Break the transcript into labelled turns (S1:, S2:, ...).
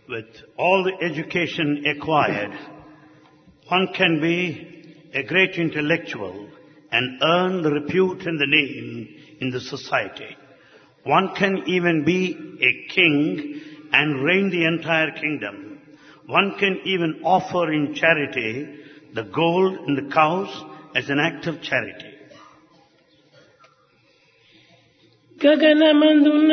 S1: With all the education acquired, one can be a great intellectual and earn the repute and the name in the society. One can even be a king and reign the entire kingdom. One can even offer in charity the gold and the cows as an act of charity.
S2: గగనమందున